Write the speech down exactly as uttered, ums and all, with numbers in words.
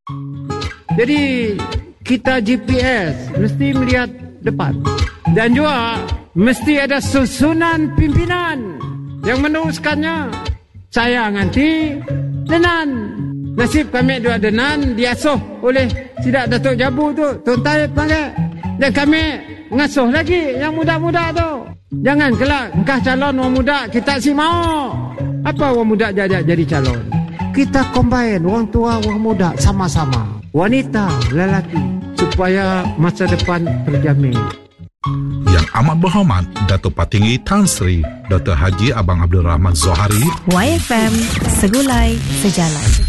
Jadi kita G P S mesti melihat depan. Dan juga mesti ada susunan pimpinan yang meneruskannya. Saya nanti Denan. Nasib kami dua Denan diasuh oleh Sidak Datuk Jabu tu, Tun Taib panggil. Dan kami ngasuh lagi yang muda-muda tu. Jangan kelak engkau calon orang muda kita si mau. Apa orang muda jadi jadi calon? Kita combine orang tua orang muda sama-sama. Wanita, lelaki, supaya masa depan terjamin. Yang amat berhormat Datuk Patinggi Tan Sri Doktor Haji Abang Abdul Rahman Zohari. Y F M Segulai Sejalan.